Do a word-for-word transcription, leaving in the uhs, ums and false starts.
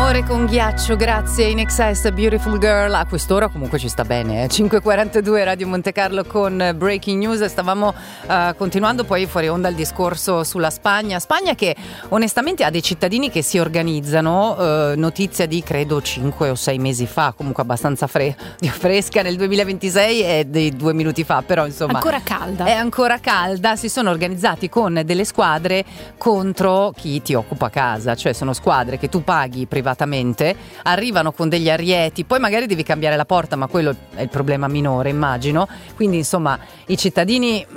Amore con ghiaccio, grazie. In Excess, Beautiful Girl. A quest'ora comunque ci sta bene, eh? cinque e quarantadue Radio Monte Carlo con Breaking News. Stavamo uh, continuando poi fuori onda il discorso sulla Spagna. Spagna che onestamente ha dei cittadini che si organizzano. Uh, notizia di credo cinque o sei mesi fa, comunque abbastanza fre- fresca nel duemilaventisei e dei due minuti fa, però insomma ancora calda. È ancora calda. Si sono organizzati con delle squadre contro chi ti occupa casa, cioè sono squadre che tu paghi privatamente, arrivano con degli arieti, poi magari devi cambiare la porta, ma quello è il problema minore, immagino. Quindi insomma i cittadini